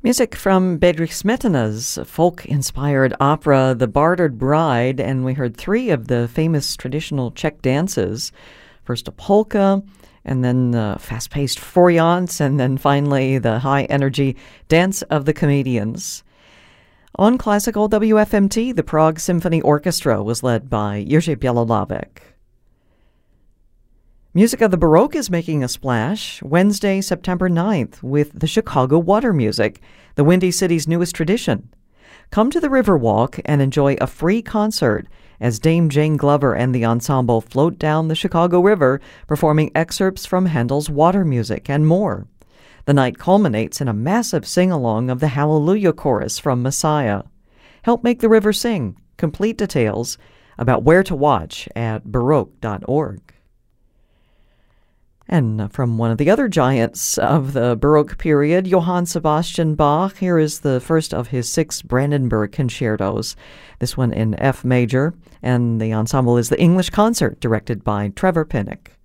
Music from Bedřich Smetana's folk-inspired opera The Bartered Bride, and we heard three of the famous traditional Czech dances. First a polka, and then the fast-paced fouriance, and then finally the high-energy Dance of the Comedians. On classical WFMT, the Prague Symphony Orchestra was led by Jiří Bělohlávek. Music of the Baroque is making a splash Wednesday, September 9th with the Chicago Water Music, the Windy City's newest tradition. Come to the Riverwalk and enjoy a free concert as Dame Jane Glover and the ensemble float down the Chicago River, performing excerpts from Handel's Water Music and more. The night culminates in a massive sing-along of the Hallelujah Chorus from Messiah. Help make the river sing. Complete details about where to watch at baroque.org. And from one of the other giants of the Baroque period, Johann Sebastian Bach, here is the first of his 6 Brandenburg concertos, this one in F major, and the ensemble is the English Concert, directed by Trevor Pinnock.